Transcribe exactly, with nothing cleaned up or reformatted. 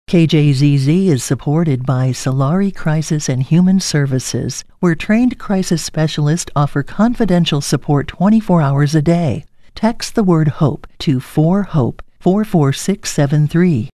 K J Z Z is supported by Solari Crisis and Human Services, where trained crisis specialists offer confidential support twenty-four hours a day. Text the word HOPE to four HOPE four four six seven three.